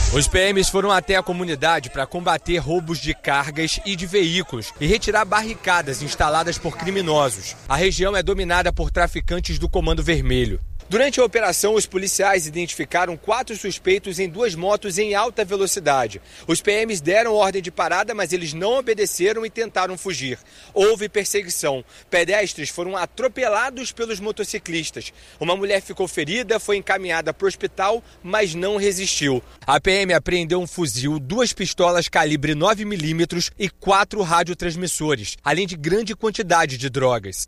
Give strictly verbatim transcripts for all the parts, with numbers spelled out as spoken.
Os P Ms foram até a comunidade para combater roubos de cargas e de veículos e retirar barricadas instaladas por criminosos. A região é dominada por traficantes do Comando Vermelho. Durante a operação, os policiais identificaram quatro suspeitos em duas motos em alta velocidade. Os P Ms deram ordem de parada, mas eles não obedeceram e tentaram fugir. Houve perseguição. Pedestres foram atropelados pelos motociclistas. Uma mulher ficou ferida, foi encaminhada para o hospital, mas não resistiu. A P M apreendeu um fuzil, duas pistolas calibre nove milímetros e quatro radiotransmissores, além de grande quantidade de drogas.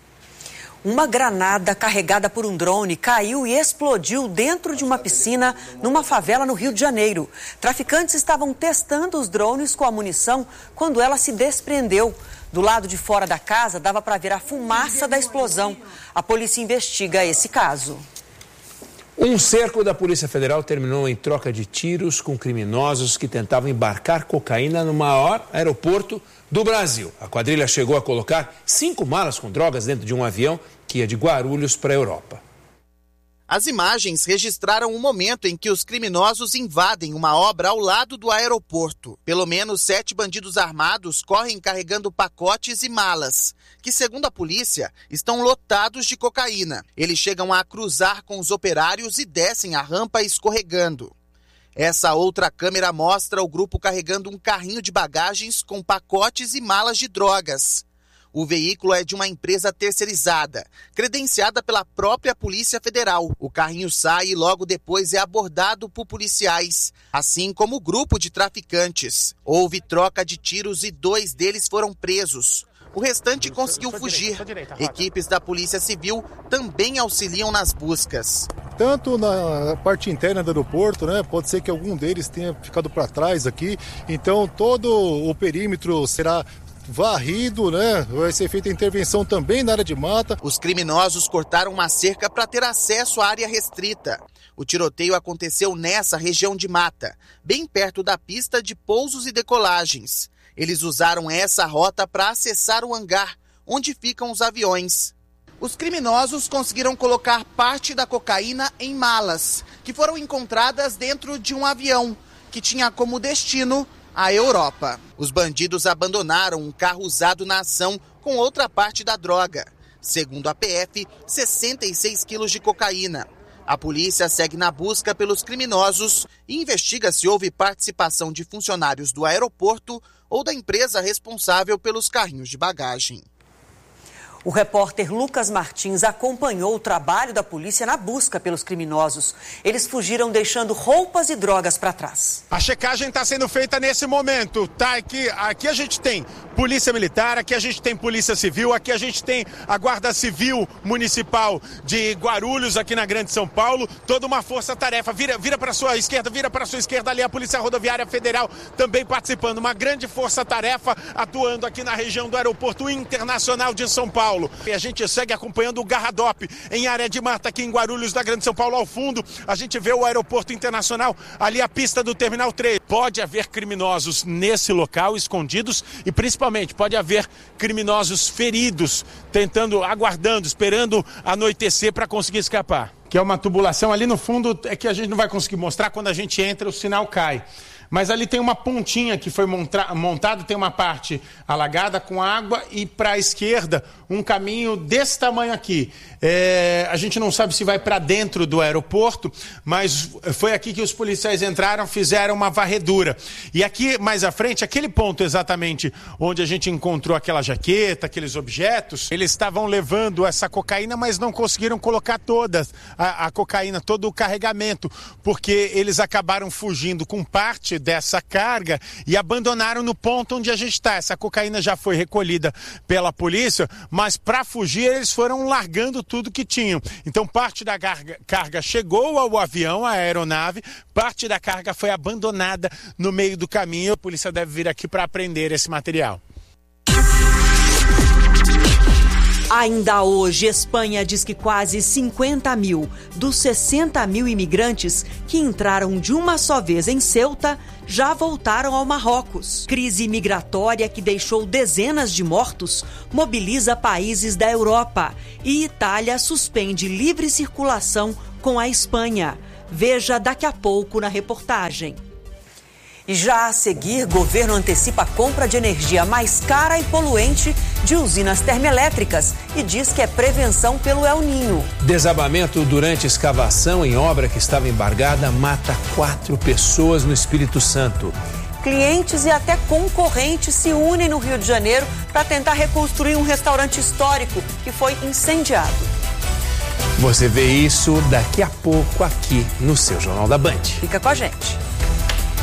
Uma granada carregada por um drone caiu e explodiu dentro de uma piscina numa favela no Rio de Janeiro. Traficantes estavam testando os drones com a munição quando ela se desprendeu. Do lado de fora da casa dava para ver a fumaça da explosão. A polícia investiga esse caso. Um cerco da Polícia Federal terminou em troca de tiros com criminosos que tentavam embarcar cocaína no maior aeroporto do Brasil. A quadrilha chegou a colocar cinco malas com drogas dentro de um avião que ia de Guarulhos para a Europa. As imagens registraram o momento em que os criminosos invadem uma obra ao lado do aeroporto. Pelo menos sete bandidos armados correm carregando pacotes e malas, que, segundo a polícia, estão lotados de cocaína. Eles chegam a cruzar com os operários e descem a rampa escorregando. Essa outra câmera mostra o grupo carregando um carrinho de bagagens com pacotes e malas de drogas. O veículo é de uma empresa terceirizada, credenciada pela própria Polícia Federal. O carrinho sai e logo depois é abordado por policiais, assim como o grupo de traficantes. Houve troca de tiros e dois deles foram presos. O restante conseguiu fugir. Equipes da Polícia Civil também auxiliam nas buscas. Tanto na parte interna do aeroporto, né? Pode ser que algum deles tenha ficado para trás aqui. Então todo o perímetro será varrido, né? Vai ser feita intervenção também na área de mata. Os criminosos cortaram uma cerca para ter acesso à área restrita. O tiroteio aconteceu nessa região de mata, bem perto da pista de pousos e decolagens. Eles usaram essa rota para acessar o hangar, onde ficam os aviões. Os criminosos conseguiram colocar parte da cocaína em malas, que foram encontradas dentro de um avião, que tinha como destino a Europa. Os bandidos abandonaram um carro usado na ação com outra parte da droga. Segundo a P F, sessenta e seis quilos de cocaína. A polícia segue na busca pelos criminosos e investiga se houve participação de funcionários do aeroporto ou da empresa responsável pelos carrinhos de bagagem. O repórter Lucas Martins acompanhou o trabalho da polícia na busca pelos criminosos. Eles fugiram deixando roupas e drogas para trás. A checagem está sendo feita nesse momento, tá? Aqui, aqui a gente tem Polícia Militar, aqui a gente tem Polícia Civil, aqui a gente tem a Guarda Civil Municipal de Guarulhos, aqui na Grande São Paulo, toda uma força-tarefa. Vira, vira para sua esquerda, vira para sua esquerda ali a Polícia Rodoviária Federal também participando. Uma grande força-tarefa atuando aqui na região do Aeroporto Internacional de São Paulo. E a gente segue acompanhando o Garradop em área de mata aqui em Guarulhos, da Grande São Paulo. Ao fundo, a gente vê o Aeroporto Internacional, ali a pista do Terminal três. Pode haver criminosos nesse local, escondidos, e principalmente pode haver criminosos feridos, tentando, aguardando, esperando anoitecer para conseguir escapar. Que é uma tubulação ali no fundo, é que a gente não vai conseguir mostrar, quando a gente entra o sinal cai. Mas ali tem uma pontinha que foi montra- montada, tem uma parte alagada com água e para a esquerda um caminho desse tamanho aqui. É, a gente não sabe se vai para dentro do aeroporto, mas foi aqui que os policiais entraram, fizeram uma varredura. E aqui mais à frente, aquele ponto exatamente onde a gente encontrou aquela jaqueta, aqueles objetos, eles estavam levando essa cocaína, mas não conseguiram colocar toda a, a cocaína, todo o carregamento, porque eles acabaram fugindo com parte dessa carga e abandonaram no ponto onde a gente está. Essa cocaína já foi recolhida pela polícia, mas para fugir eles foram largando tudo que tinham. Então parte da carga, carga chegou ao avião, à aeronave, parte da carga foi abandonada no meio do caminho. A polícia deve vir aqui para apreender esse material. Ainda hoje, Espanha diz que quase cinquenta mil dos sessenta mil imigrantes que entraram de uma só vez em Ceuta já voltaram ao Marrocos. Crise migratória que deixou dezenas de mortos mobiliza países da Europa e Itália suspende livre circulação com a Espanha. Veja daqui a pouco na reportagem. E já a seguir, governo antecipa a compra de energia mais cara e poluente de usinas termoelétricas e diz que é prevenção pelo El Ninho. Desabamento durante escavação em obra que estava embargada mata quatro pessoas no Espírito Santo. Clientes e até concorrentes se unem no Rio de Janeiro para tentar reconstruir um restaurante histórico que foi incendiado. Você vê isso daqui a pouco aqui no seu Jornal da Band. Fica com a gente.